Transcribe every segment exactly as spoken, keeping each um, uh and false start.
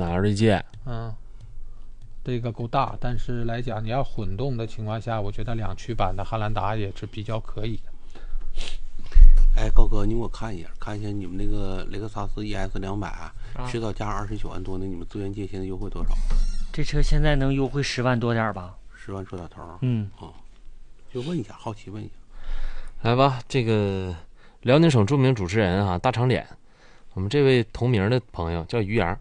拿 L J， 嗯，这个够大，但是来讲你要混动的情况下，我觉得两驱版的汉兰达也是比较可以的。 哎，高哥，你给我看一下，看一下你们那个雷克萨斯 E S 两百，指导价二十九万多的，你们资源界现在优惠多少？ 这车现在能优惠十万多点吧？ 十万出点头。 嗯， 哦，就问一下，好奇问一下。 来吧，这个辽宁省著名主持人啊，大长脸，我们这位同名的朋友叫于洋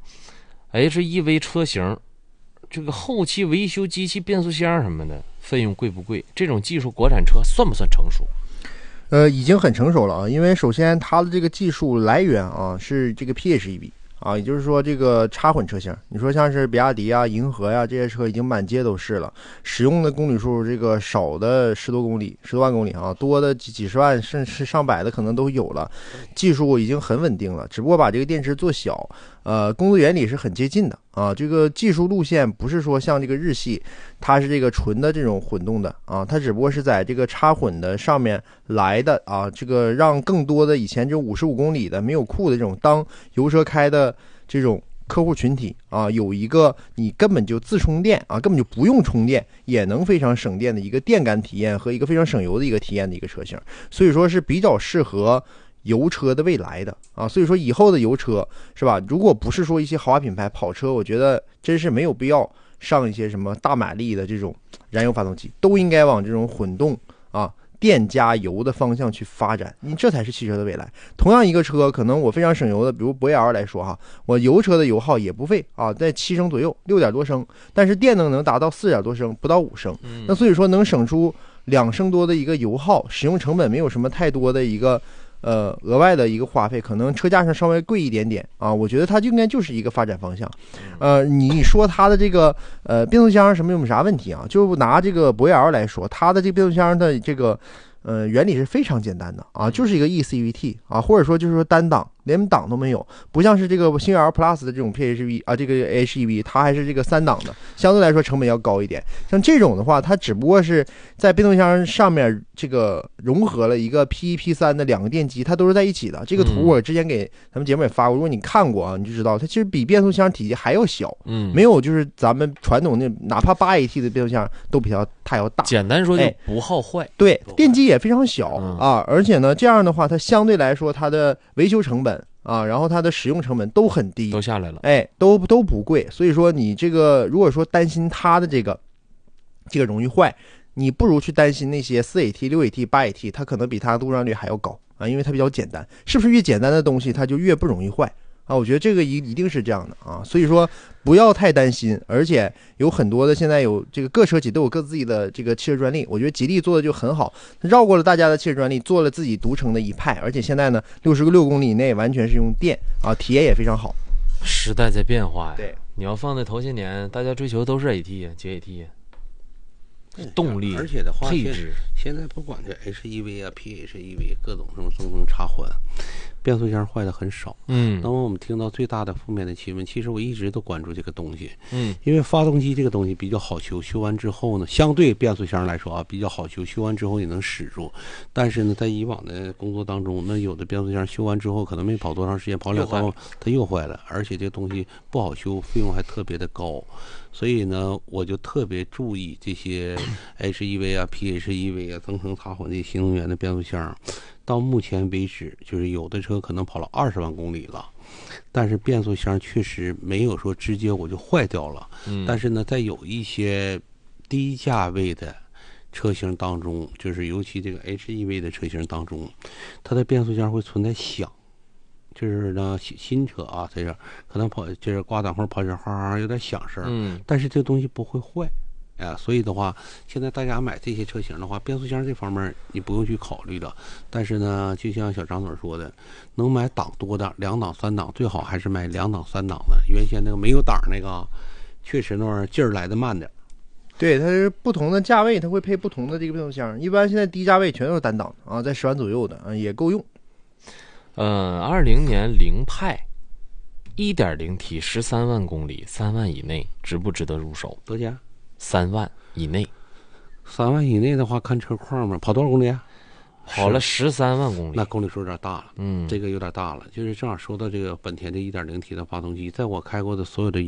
，H E V 车型，这个后期维修机器、变速箱什么的费用贵不贵？这种技术国产车算不算成熟？ 呃，已经很成熟了啊，因为首先它的这个技术来源啊是这个 P H E V 啊，也就是说这个插混车型。你说像是比亚迪啊、银河呀、啊、这些车已经满街都是了，使用的公里数这个少的十多公里、十多万公里啊，多的几几十万甚至上百的可能都有了，技术已经很稳定了，只不过把这个电池做小。呃，工作原理是很接近的啊。这个技术路线不是说像这个日系，它是这个纯的这种混动的啊，它只不过是在这个插混的上面来的啊。这个让更多的以前这五十五公里的没有库的这种当油车开的这种客户群体啊，有一个你根本就自充电啊，根本就不用充电也能非常省电的一个电感体验和一个非常省油的一个体验的一个车型，所以说是比较适合油车的未来的啊，所以说以后的油车是吧？如果不是说一些豪华品牌跑车，我觉得真是没有必要上一些什么大马力的这种燃油发动机，都应该往这种混动啊电加油的方向去发展，因为这才是汽车的未来。同样一个车，可能我非常省油的，比如博越 L 来说哈，我油车的油耗也不费啊，在七升左右，六点多升，但是电能能达到四点多升，不到五升。那所以说能省出两升多的一个油耗，使用成本没有什么太多的一个。呃，额外的一个花费，可能车价上稍微贵一点点啊，我觉得它就应该就是一个发展方向。呃，你说它的这个呃变速箱什么有没有啥问题啊？就拿这个博越 L 来说，它的这个变速箱的这个呃原理是非常简单的啊，就是一个 E C V T 啊，或者说就是说单档，连档都没有，不像是这个星越 L Plus 的这种 P H E V 啊，这个 H E V 它还是这个三档的，相对来说成本要高一点。像这种的话，它只不过是在变速箱上面这个融合了一个 P 一 P 三的两个电机，它都是在一起的。这个图我之前给咱们节目也发过，如果你看过啊，你就知道它其实比变速箱体积还要小，嗯，没有就是咱们传统的哪怕八 A T 的变速箱都比较它要大。 简单说就不好坏， 哎、对，电机也非常小、嗯、啊，而且呢，这样的话它相对来说它的维修成本。啊，然后它的使用成本都很低， 都下来了， 哎，都都不贵，所以说你这个如果说担心它的这个这个容易坏，你不如去担心那些四 A T、六 A T、八 A T， 它可能比它的故障率还要高啊，因为它比较简单，是不是越简单的东西它就越不容易坏啊？我觉得这个一一定是这样的啊，所以说不要太担心，而且有很多的现在有这个各车企都有各自己的这个汽车专利，我觉得吉利做的就很好，绕过了大家的汽车专利，做了自己独成的一派，而且现在呢，六十个六公里以内完全是用电啊，体验也非常好。 时代在变化呀， 对， 你要放在头些年，大家追求都是 A T 呀、几 A T 呀，动力， 而且的话， 配置， 现在不管这 H E V 啊、P H E V 各种什么中中插混。变速箱坏的很少，嗯，那么我们听到最大的负面的新闻，其实我一直都关注这个东西，嗯，因为发动机这个东西比较好修，修完之后呢，相对变速箱来说啊比较好修，修完之后也能使住，但是呢，在以往的工作当中，那有的变速箱修完之后可能没跑多长时间，跑两三它又坏了，而且这东西不好修，费用还特别的高，所以呢，我就特别注意这些 H E V 啊、P H E V 啊、增程插混这些新能源的变速箱。到目前为止，就是有的车可能跑了二十万公里了，但是变速箱确实没有说直接我就坏掉了。嗯，但是呢，在有一些低价位的车型当中，就是尤其这个 H E V 的车型当中，它的变速箱会存在响，就是呢新车啊，这样可能跑就是挂档或者跑起哗有点响声，嗯，但是这东西不会坏。啊，所以的话，现在大家买这些车型的话，变速箱这方面你不用去考虑了。但是呢，就像小张嘴说的，能买档多的，两档、三档，最好还是买两档、三档的。原先那个没有档那个，确实那玩意儿劲儿来的慢点。 对，它是不同的价位，它会配不同的这个变速箱。一般现在低价位全都是单档啊，在十万左右的啊，也够用。 呃，二零年凌派一点零 T 十三万公里，三万以内，值不值得入手？ 多少钱？ 三万以内， 三万以内的话看车况嘛，跑多少公里啊？ 跑了十三万公里， 那公里数有点大了， 嗯， 这个有点大了。就是正好说到这个本田的 一点零 T 的发动机，在我开过的所有的